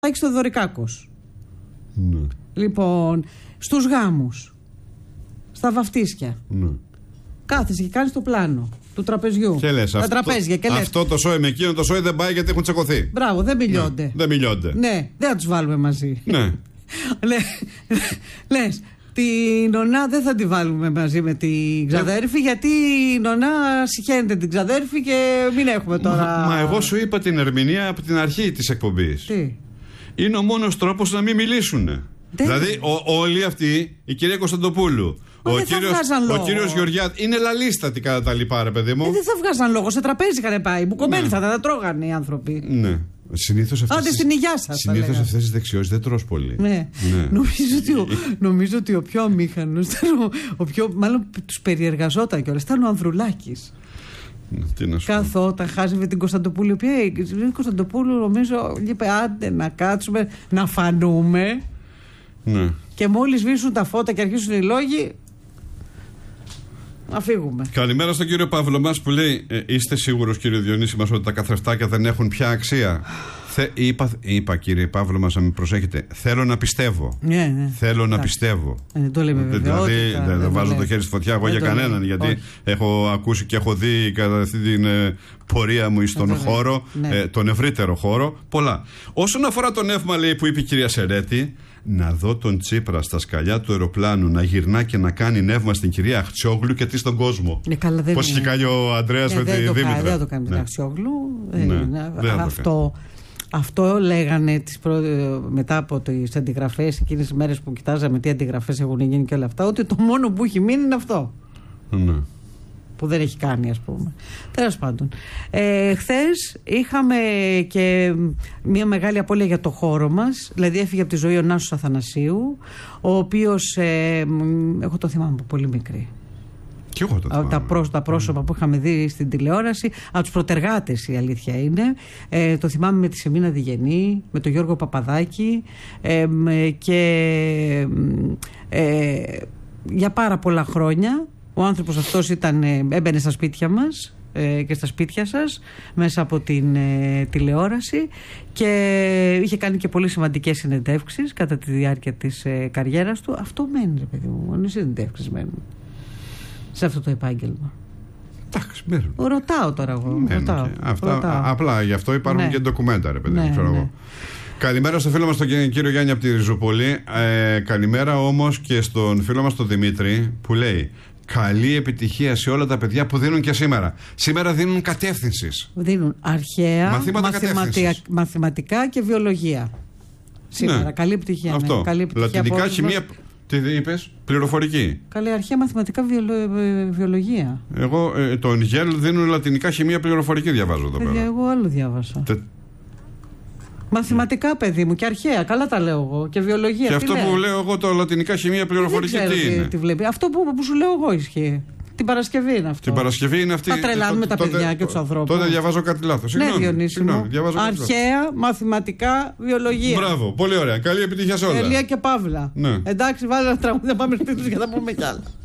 Άκης Θεοδωρικάκος. Ναι. Λοιπόν, στους γάμους, στα βαφτίσια. Ναι. Κάθεσαι και κάνεις το πλάνο του τραπεζιού. Και λες, τα τραπέζια. Και λες, αυτό το σόι με εκείνο το σόι δεν πάει γιατί έχουν τσακωθεί. Μπράβο, δεν μιλιόνται. Ναι, δεν μιλιόνται. Ναι, δεν θα τους βάλουμε μαζί. Ναι. Λες, την νονά δεν θα τη βάλουμε μαζί με την ξαδέρφη, γιατί η νονά συχαίνεται την ξαδέρφη και μην έχουμε τώρα. Μα εγώ σου είπα την ερμηνεία από την αρχή της εκπομπής. Τι? Είναι ο μόνος τρόπος να μην μιλήσουν. Δηλαδή όλοι αυτοί, η κυρία Κωνσταντοπούλου, ο κύριος Γεωργιάδη, είναι λαλίστατοι κατά τα λοιπά, ρε παιδί μου. Δεν θα βγάζαν λόγο, σε τραπέζι είχαν πάει. Μπουκωμένοι θα τα τρώγανε οι άνθρωποι. Ναι. Συνήθως στην υγειά σας. Συνήθως αυτές τις δεξιώσεις δεν τρως πολύ. Ναι. Νομίζω ότι ο πιο αμήχανος, μάλλον τους περιεργαζόταν κιόλας, ήταν ο Ανδρουλάκης. Καθόταν, χάζευε την Κωνσταντοπούλου, η οποία η Κωνσταντοπούλου νομίζω είπε άντε να κάτσουμε να φανούμε. Ναι. Και μόλις σβήσουν τα φώτα και αρχίσουν οι λόγοι, να φύγουμε. Καλημέρα στον κύριο Παύλο μας που λέει είστε σίγουρος κύριε Διονύση μας ότι τα καθρεφτάκια δεν έχουν πια αξία? Είπα κύριε Παύλο μας να με προσέχετε. Θέλω να πιστεύω. Ναι. Θέλω να πιστεύω. Δεν το λέμε βεβαιότητα. Δηλαδή δεν βάζω το χέρι στη φωτιά εγώ για κανέναν, γιατί έχω ακούσει και έχω δει κατά αυτή την πορεία μου στον χώρο, τον ευρύτερο χώρο, πολλά. Όσον αφορά το νεύμα, λέει, που είπε η κυρία Σερέτη, να δω τον Τσίπρα στα σκαλιά του αεροπλάνου να γυρνά και να κάνει νεύμα στην κυρία Αχτσιόγλου και τι στον κόσμο. Πώς είχε κάνει ο Ανδρέας με τη Δήμητρα. Δεν το κάνει με την Αχτσιόγλου. Αυτό λέγανε μετά από τις αντιγραφές, εκείνες τις μέρες που κοιτάζαμε τι αντιγραφές έχουν γίνει και όλα αυτά, ότι το μόνο που έχει μείνει είναι αυτό. Ναι. Που δεν έχει κάνει, ας πούμε. Τέλος πάντων. Χθες είχαμε και μια μεγάλη απώλεια για το χώρο μας. Δηλαδή έφυγε από τη ζωή ο Νάσος Αθανασίου, ο οποίος εγώ το θυμάμαι από πολύ μικρή. Και εγώ το θυμάμαι. Τα πρόσωπα που είχαμε δει στην τηλεόραση, από τους προτεργάτες η αλήθεια είναι. Το θυμάμαι με τη Σεμίνα Διγενή, με τον Γιώργο Παπαδάκη και για πάρα πολλά χρόνια. Ο άνθρωπος αυτός έμπαινε στα σπίτια μας και στα σπίτια σας μέσα από την τηλεόραση και είχε κάνει και πολύ σημαντικές συνεντεύξεις κατά τη διάρκεια της καριέρας του. Αυτό μένει, ρε παιδί μου, μόνο οι συνεντεύξεις μένουν σε αυτό το επάγγελμα. Εντάξει, μένουν. Ρωτάω τώρα εγώ. Απλά γι' αυτό υπάρχουν και ντοκουμέντα, ρε παιδί μου, ξέρω εγώ. Καλημέρα στο φίλο μας τον κύριο Γιάννη από τη Ριζούπολη. Καλημέρα όμως και στον φίλο μας τον Δημήτρη που λέει καλή επιτυχία σε όλα τα παιδιά που δίνουν και σήμερα. Σήμερα δίνουν κατεύθυνσης. Δίνουν αρχαία, μαθηματικά και βιολογία. Σήμερα. Ναι. Καλή επιτυχία. Αυτό. Καλή επιτυχία. Λατινικά, χημεία. Τι είπες? Πληροφορική. Καλή αρχαία μαθηματικά βιολογία. Εγώ τον ΓΕΛ δίνουν λατινικά, χημεία, πληροφορική διαβάζω εδώ πέρα. Εγώ άλλο διάβασα. Μαθηματικά, παιδί μου, και αρχαία. Καλά τα λέω εγώ. Και βιολογία. Και αυτό που λέω εγώ, το λατινικά, χημεία, πληροφορική, τι είναι? Τι βλέπει. Αυτό που σου λέω εγώ ισχύει. Την Παρασκευή είναι αυτό. Την Παρασκευή είναι αυτή. Θα τρελάνουμε τα παιδιά και τους ανθρώπους. Τότε διαβάζω κάτι λάθος. Ναι, Διονύση μου. Αρχαία, μαθηματικά, βιολογία. Μπράβο, πολύ ωραία. Καλή επιτυχία σε όλα. Ελία και Παύλα. Ναι. Εντάξει, βάλε ένα τραγούδι να πάμε σπίτι τους για να πούμε κι άλλα.